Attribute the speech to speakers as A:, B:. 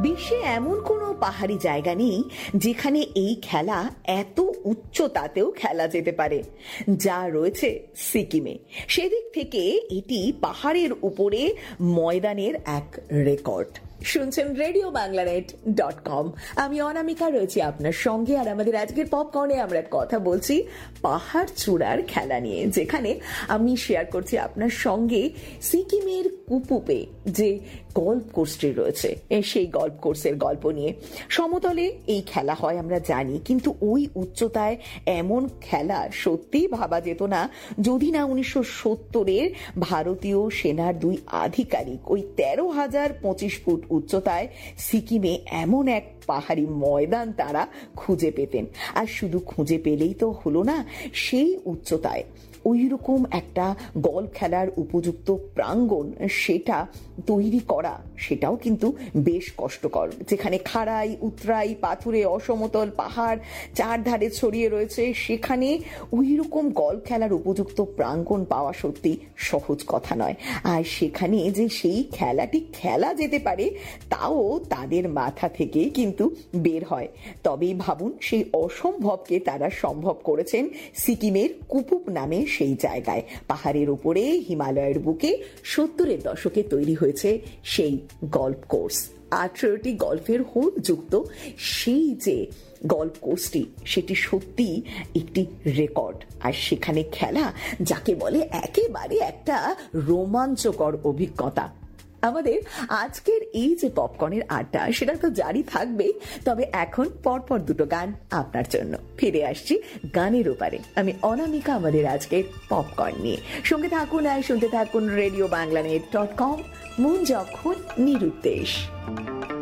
A: বিশ্বে এমন কোনো পাহাড়ি জায়গা নেই যেখানে এই খেলা এত উচ্চতাতেও খেলা যেতে পারে, যা রয়েছে সিকিমে। সেদিক থেকে এটি পাহাড়ের উপরে ময়দানের এক রেকর্ড। শুনছেন RadioBanglaNet.com। আমি অনামিকা রয়েছি আপনার সঙ্গে, আর আমাদের আজকের পপকর্নে আমরা কথা বলছি পাহাড় চূড়ার খেলা নিয়ে, যেখানে আমি শেয়ার করছি আপনার সঙ্গে সিকিমের কুপুপে যে গল্ফ কোর্সটি রয়েছে সেই গল্ফ কোর্সের গল্প নিয়ে। সমতলে এই খেলা হয় আমরা জানি, কিন্তু ওই উচ্চতায় এমন খেলা সত্যিই ভাবা যেত না যদি না 1970-এর ভারতীয় সেনার দুই আধিকারিক ওই 13,025 ফুট উচ্চতায় সিকিমে এমন এক পাহাড়ি ময়দান তারা খুঁজে পেতেন। আর শুধু খুঁজে পেলেই তো হলো না, সেই উচ্চতায় ওই রকম একটা গলফ খেলার উপযুক্ত প্রাঙ্গণ সেটা তৈরি করা, সেটাও কিন্তু বেশ কষ্টকর। যেখানে খাড়াই উতরাই পাথুরে অসমতল পাহাড় চারধারে ছড়িয়ে রয়েছে, সেখানে ওই রকম গলফ খেলার উপযুক্ত প্রাঙ্গণ পাওয়া সত্যি সহজ কথা নয়। আর সেখানে যে সেই খেলাটি খেলা যেতে পারে তাও তাদের মাথা থেকে কিন্তু বের হয়। তবেই ভাবুন, সেই অসম্ভবকে তারা সম্ভব করেছেন সিকিমের কুপুপ নামে সেই জায়গায়। পাহাড়ের উপরে হিমালয়ের বুকে 70-এর দশকে তৈরি হয়েছে সেই গল্ফ কোর্স। 18টি গল্ফের হোল যুক্ত সেই যে গল্ফ কোর্সটি, সেটি সত্যি একটি রেকর্ড। আর সেখানে খেলা যাকে বলে একেবারে একটা রোমাঞ্চকর অভিজ্ঞতা। আমাদের আজকের এই যে পপকর্নের আড্ডা, সেটা তো জারি থাকবে, তবে এখন পরপর দুটো গান আপনার জন্য। ফিরে আসছি গানের ওপারে আমি অনামিকা আমাদের আজকের পপকর্ন নিয়ে। সঙ্গে থাকুন আর শুনতে থাকুন RadioBanglaNet.com। মন যখন নিরুদ্দেশ।